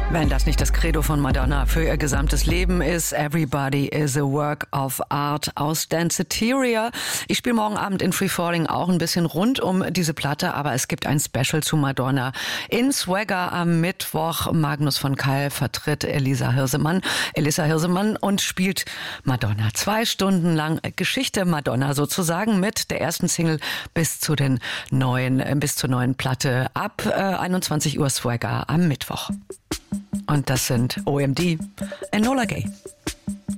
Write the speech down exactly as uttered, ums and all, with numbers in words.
Wenn das nicht das Credo von Madonna für ihr gesamtes Leben ist, Everybody is a Work of Art aus Danceteria. Ich spiele morgen Abend in Free Falling auch ein bisschen rund um diese Platte, aber es gibt ein Special zu Madonna in Swagger am Mittwoch. Magnus von Keil vertritt Elisa Hirsemann, Elisa Hirsemann und spielt Madonna. Zwei Stunden lang Geschichte Madonna sozusagen mit der ersten Single bis zu den neuen, bis zur neuen Platte ab äh, einundzwanzig Uhr Swagger am Mittwoch. Und das sind O M D, Enola Gay.